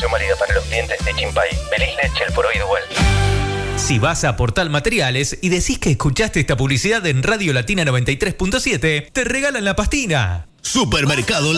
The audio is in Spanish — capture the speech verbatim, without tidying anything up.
válida para los clientes de Chimpay. Feliz leche el por hoy duel. Si vas a Portal Materiales y decís que escuchaste esta publicidad en Radio Latina noventa y tres punto siete, te regalan la pastina. Supermercado